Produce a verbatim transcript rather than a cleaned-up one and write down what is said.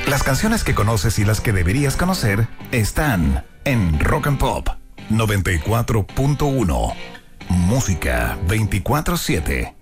Las canciones que conoces y las que deberías conocer están en Rock and Pop noventa y cuatro punto uno. Música veinticuatro siete.